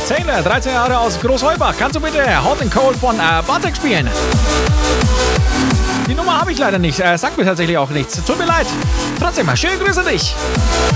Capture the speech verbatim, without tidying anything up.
Taylor, dreizehn Jahre aus Großheubach. Kannst du bitte Hot and Cold von äh, Bartek spielen? Die Nummer habe ich leider nicht. Äh, sagt mir tatsächlich auch nichts. Tut mir leid. Trotzdem, schöne Grüße an dich.